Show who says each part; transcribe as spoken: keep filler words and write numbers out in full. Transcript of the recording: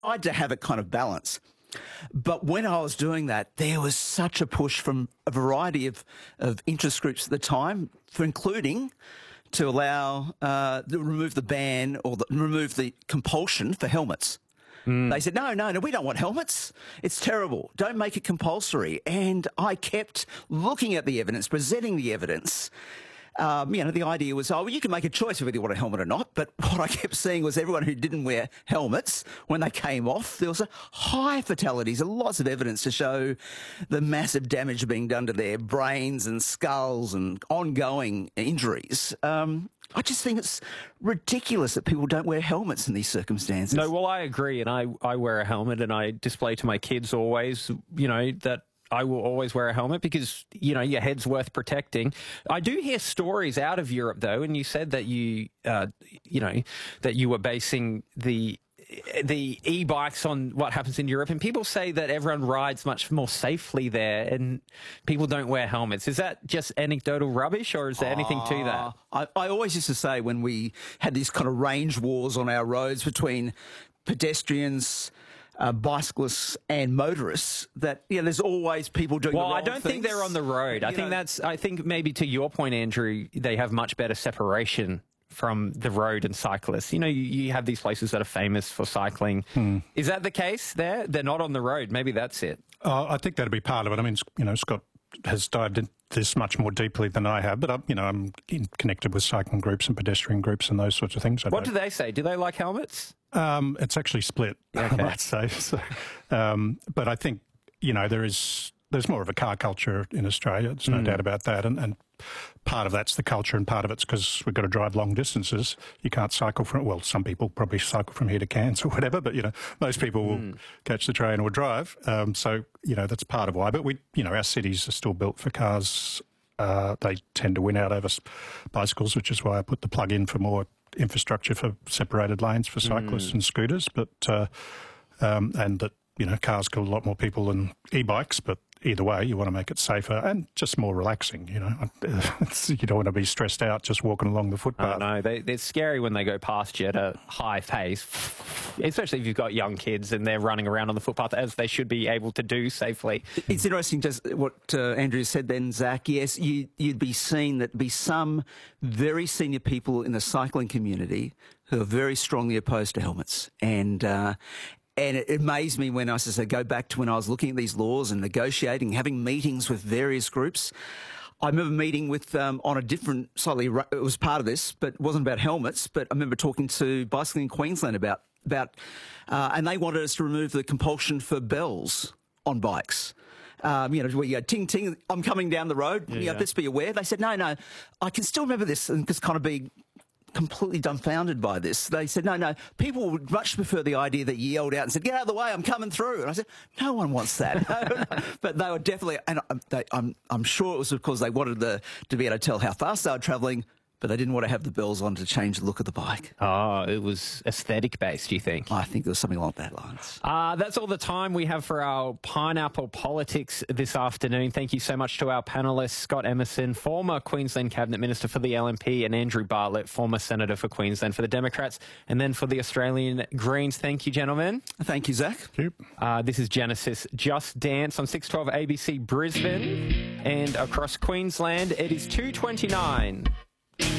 Speaker 1: I had to have a kind of balance. But when I was doing that, there was such a push from a variety of, of interest groups at the time, for including to allow, uh, to remove the ban or the, remove the compulsion for helmets. Mm. They said, no, no, no, we don't want helmets. It's terrible. Don't make it compulsory. And I kept looking at the evidence, presenting the evidence. Um, you know, the idea was, oh, well, you can make a choice whether you want a helmet or not. But what I kept seeing was everyone who didn't wear helmets, when they came off, there was a high fatalities and lots of evidence to show the massive damage being done to their brains and skulls and ongoing injuries. Um, I just think it's ridiculous that people don't wear helmets in these circumstances.
Speaker 2: No, well, I agree. And I, I wear a helmet and I display to my kids always, you know, that I will always wear a helmet because, you know, your head's worth protecting. I do hear stories out of Europe, though, and you said that you, uh, you know, that you were basing the the e-bikes on what happens in Europe, and people say that everyone rides much more safely there and people don't wear helmets. Is that just anecdotal rubbish, or is there anything to that?
Speaker 1: I, I always used to say when we had these kind of range wars on our roads between pedestrians, Uh, bicyclists and motorists, that yeah, there's always people doing
Speaker 2: well,
Speaker 1: the wrong
Speaker 2: I don't
Speaker 1: things.
Speaker 2: think they're on the road. I you think know, that's, I think maybe to your point, Andrew, they have much better separation from the road and cyclists. You know, you, you have these places that are famous for cycling. Hmm. Is that the case there? They're not on the road. Maybe that's it.
Speaker 3: Uh, I think that'd be part of it. I mean, you know, Scott has dived into this much more deeply than I have, but I'm, you know, I'm in, connected with cycling groups and pedestrian groups and those sorts of things. I
Speaker 2: what
Speaker 3: know.
Speaker 2: do they say? Do they like helmets?
Speaker 3: Um, it's actually split, okay. I might say. So, um, but I think, you know, there is there's more of a car culture in Australia. There's no mm. doubt about that. And, and part of that's the culture, and part of it's because we've got to drive long distances. You can't cycle from, well, some people probably cycle from here to Cairns or whatever, but, you know, most people will mm. catch the train or drive. Um, so, you know, that's part of why. But we, you know, our cities are still built for cars. Uh, they tend to win out over bicycles, which is why I put the plug in for more infrastructure for separated lanes for cyclists mm. and scooters, but uh, um, and that, you know, cars kill a lot more people than e-bikes, but either way, you want to make it safer and just more relaxing, you know. You don't want to be stressed out just walking along the footpath.
Speaker 2: I know. They, they're scary when they go past you at a high pace, especially if you've got young kids and they're running around on the footpath, as they should be able to do safely.
Speaker 1: It's interesting just what uh, Andrew said then, Zach. Yes, you, you'd be seeing that be some very senior people in the cycling community who are very strongly opposed to helmets. And uh, And it amazed me when I said, go back to when I was looking at these laws and negotiating, having meetings with various groups. I remember meeting with, um, on a different, slightly, it was part of this, but it wasn't about helmets, but I remember talking to Bicycling Queensland about, about uh, and they wanted us to remove the compulsion for bells on bikes. Um, you know, where you go, ting, ting, I'm coming down the road, yeah, you know, yeah. let's be aware. They said, no, no, I can still remember this and just kind of be completely dumbfounded by this. They said, no, no, people would much prefer the idea that you yelled out and said, get out of the way, I'm coming through. And I said, no one wants that. But they were definitely, and they, I'm, I'm sure it was because they wanted the, to be able to tell how fast they were travelling, but they didn't want to have the bells on to change the look of the bike.
Speaker 2: Oh, it was aesthetic-based, do you think?
Speaker 1: I think there was something along that lines.
Speaker 2: Uh, that's all the time we have for our Pineapple Politics this afternoon. Thank you so much to our panellists, Scott Emerson, former Queensland Cabinet Minister for the L N P, and Andrew Bartlett, former Senator for Queensland for the Democrats, and then for the Australian Greens. Thank you, gentlemen.
Speaker 1: Thank you, Zach.
Speaker 3: Thank you.
Speaker 2: Uh, this is Genesis Just Dance on six twelve A B C Brisbane, and across Queensland, it is two twenty-nine.